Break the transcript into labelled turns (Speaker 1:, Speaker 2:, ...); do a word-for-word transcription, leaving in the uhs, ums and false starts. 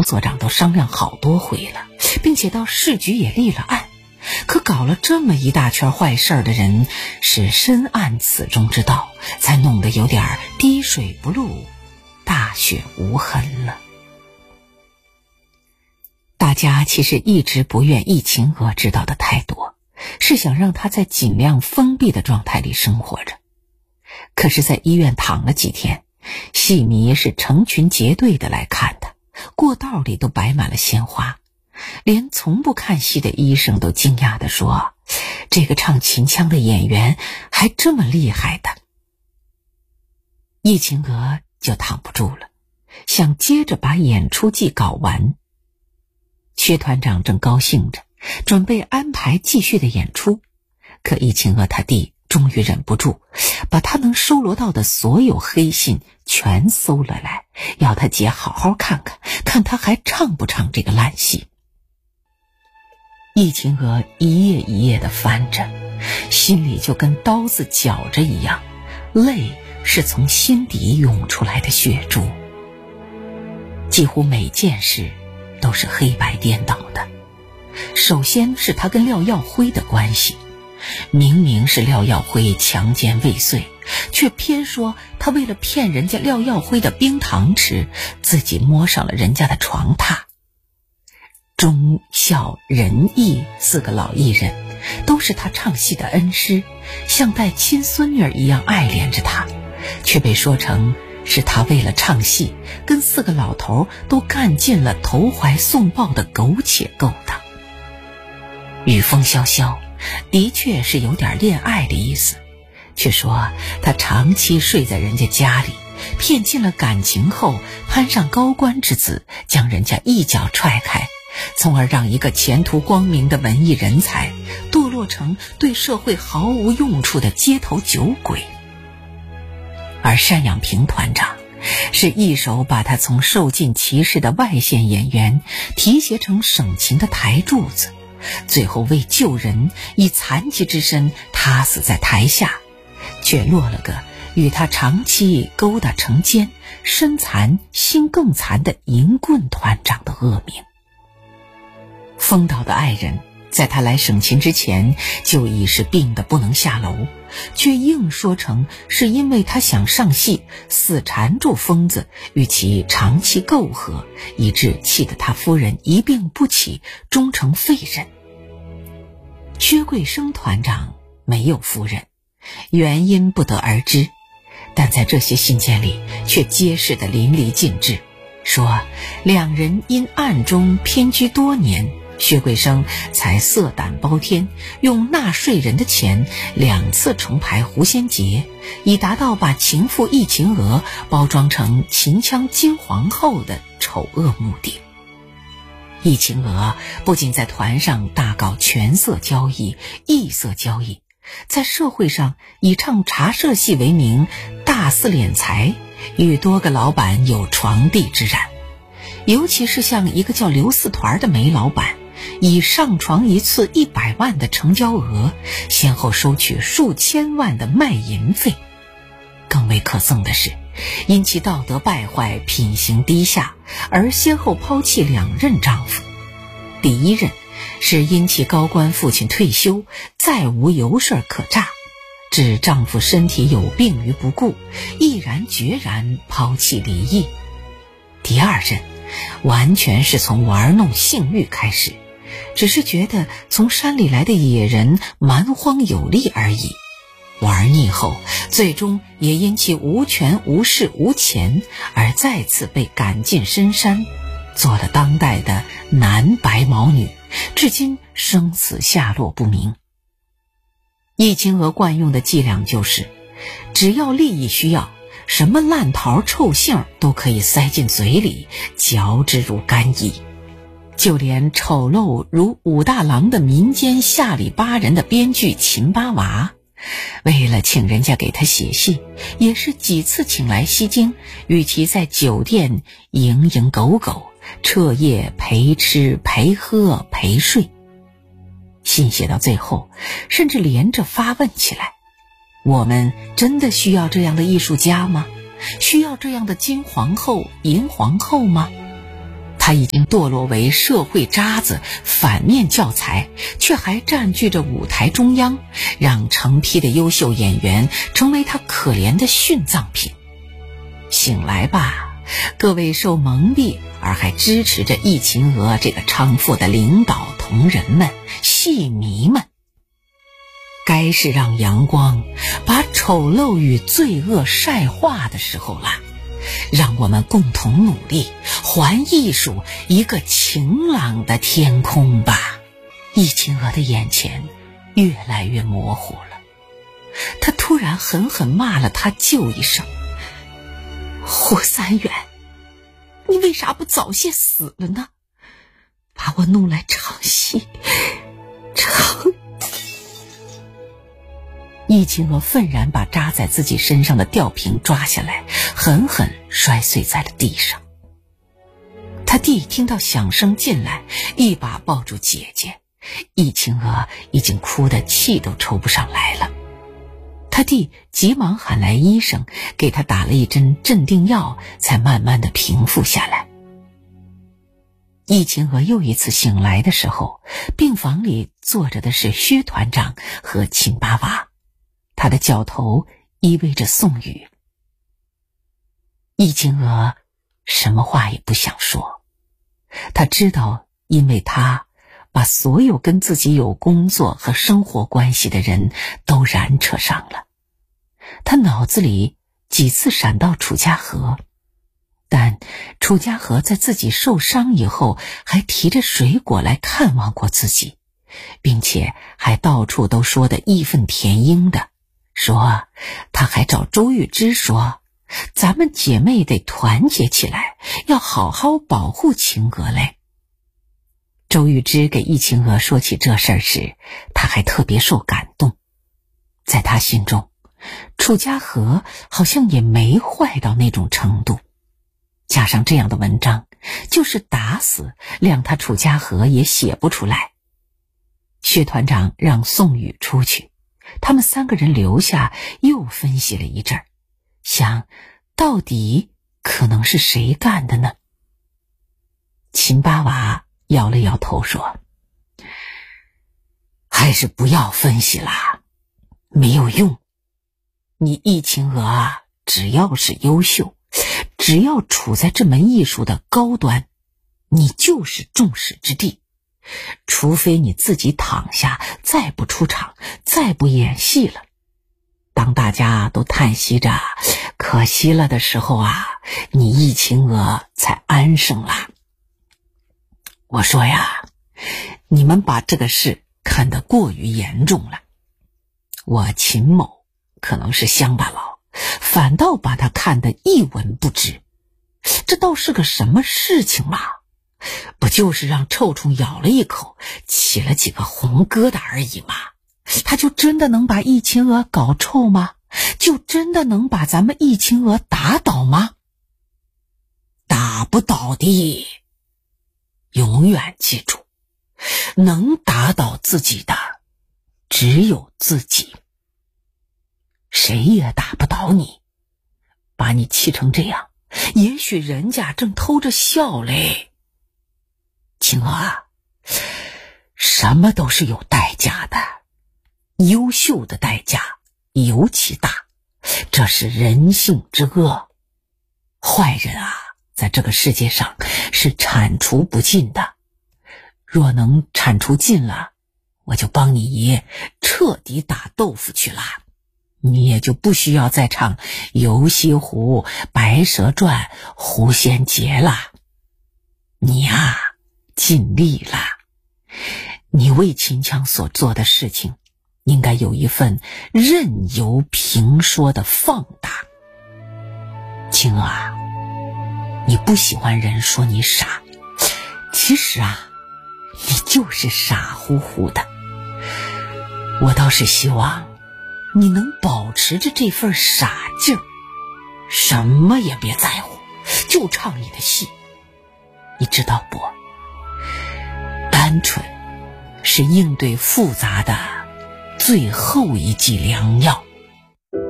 Speaker 1: 姚所长都商量好多回了，并且到市局也立了案，可搞了这么一大圈坏事的人是深谙此中之道，才弄得有点滴水不漏，大雪无痕了。大家其实一直不愿易秦娥知道的太多，是想让她在尽量封闭的状态里生活着。可是在医院躺了几天，戏迷是成群结队的来看她，过道里都摆满了鲜花，连从不看戏的医生都惊讶地说，这个唱秦腔的演员还这么厉害的。易秦娥就躺不住了，想接着把演出季搞完。薛团长正高兴着，准备安排继续的演出，可易秦娥他弟终于忍不住，把他能收罗到的所有黑信全搜了来，要他姐好好看看，看他还唱不唱这个烂戏。易秦娥一页一页地翻着，心里就跟刀子绞着一样，泪是从心底涌出来的血珠。几乎每件事都是黑白颠倒的。首先是他跟廖耀辉的关系，明明是廖耀辉强奸未遂，却偏说他为了骗人家廖耀辉的冰糖吃，自己摸上了人家的床榻。忠孝仁义四个老艺人都是他唱戏的恩师，像带亲孙女一样爱怜着他，却被说成是他为了唱戏跟四个老头都干尽了投怀送抱的苟且勾当。雨风潇潇的确是有点恋爱的意思，却说他长期睡在人家家里，骗尽了感情后攀上高官之子，将人家一脚踹开，从而让一个前途光明的文艺人才堕落成对社会毫无用处的街头酒鬼。而单养平团长是一手把他从受尽歧视的外线演员提携成省琴的台柱子，最后为救人以残疾之身塌死在台下，却落了个与他长期勾搭成奸、身残心更残的银棍团长的恶名。风岛的爱人在他来省琴之前就已是病得不能下楼，却硬说成是因为他想上戏，死缠住疯子与其长期媾和，以致气得他夫人一病不起，终成废人。薛桂生团长没有夫人，原因不得而知，但在这些信件里却揭示得淋漓尽致，说两人因暗中偏居多年，薛桂生才色胆包天，用纳税人的钱两次重排狐仙节，以达到把情妇易秦娥包装成秦腔金皇后的丑恶目的。易秦娥不仅在团上大搞权色交易、异色交易，在社会上以唱茶社戏为名大肆敛财，与多个老板有床笫之染。尤其是像一个叫刘四团的煤老板，以上床一次一百万的成交额，先后收取数千万的卖淫费。更为可憎的是，因其道德败坏、品行低下，而先后抛弃两任丈夫。第一任是因其高官父亲退休，再无由事可诈，置丈夫身体有病于不顾，毅然决然抛弃离异。第二任完全是从玩弄性欲开始，只是觉得从山里来的野人蛮荒有力而已。玩腻后，最终也因其无权无势无钱，而再次被赶进深山，做了当代的男白毛女，至今生死下落不明。易秦娥惯用的伎俩就是，只要利益需要，什么烂桃臭杏都可以塞进嘴里，嚼之如干邑。就连丑陋如武大郎的民间下里巴人的编剧秦八娃，为了请人家给他写戏，也是几次请来西京，与其在酒店蝇营狗苟，彻夜陪吃陪喝陪睡。信写到最后，甚至连着发问起来，我们真的需要这样的艺术家吗？需要这样的金皇后银皇后吗？ 他已经堕落为社会渣子、反面教材，却还占据着舞台中央，让成批的优秀演员成为他可怜的殉葬品。醒来吧，各位受蒙蔽而还支持着易秦娥这个娼妇的领导同仁们、戏迷们，该是让阳光把丑陋与罪恶晒化的时候了。让我们共同努力，还艺术一个晴朗的天空吧。易秦娥的眼前越来越模糊了，他突然狠狠骂了他舅一声：胡三元，你为啥不早些死了呢？把我弄来唱戏，唱……易秦娥愤然把扎在自己身上的吊瓶抓下来，狠狠摔碎在了地上。他弟听到响声进来，一把抱住姐姐，易秦娥已经哭得气都抽不上来了。他弟急忙喊来医生，给他打了一针镇定药，才慢慢的平复下来。易秦娥又一次醒来的时候，病房里坐着的是薛团长和秦八娃，他的脚头依偎着宋宇。易秦娥什么话也不想说，他知道，因为他把所有跟自己有工作和生活关系的人都染扯上了。他脑子里几次闪到楚家河，但楚家河在自己受伤以后还提着水果来看望过自己，并且还到处都说得义愤填膺的，说他还找周玉芝说，咱们姐妹得团结起来，要好好保护秦娥嘞。周玉芝给易秦娥说起这事儿时，他还特别受感动。在他心中，楚家河好像也没坏到那种程度，加上这样的文章，就是打死谅他楚家河也写不出来。薛团长让宋宇出去，他们三个人留下，又分析了一阵儿，想到底可能是谁干的呢？秦八娃摇了摇头说，还是不要分析啦，没有用。你易秦娥啊，只要是优秀，只要处在这门艺术的高端，你就是众矢之的。除非你自己躺下，再不出场，再不演戏了，当大家都叹息着可惜了的时候啊，你易秦娥才安生了。我说呀，你们把这个事看得过于严重了。我秦某可能是乡巴佬，反倒把他看得一文不值。这倒是个什么事情嘛？不就是让臭虫咬了一口，起了几个红疙瘩而已嘛？他就真的能把易秦娥搞臭吗？就真的能把咱们易秦娥打倒吗？打不倒的。永远记住，能打倒自己的只有自己，谁也打不倒你。把你气成这样，也许人家正偷着笑嘞。秦娥啊，什么都是有代价的，优秀的代价尤其大，这是人性之恶。坏人啊，在这个世界上是铲除不尽的，若能铲除尽了，我就帮你爷彻底打豆腐去了，你也就不需要再唱游西湖、白蛇传、狐仙节了。你啊，尽力了，你为秦腔所做的事情应该有一份任由评说的放大。青娥啊，你不喜欢人说你傻，其实啊，你就是傻乎乎的。我倒是希望你能保持着这份傻劲儿，什么也别在乎，就唱你的戏。你知道不？单纯是应对复杂的最后一剂良药。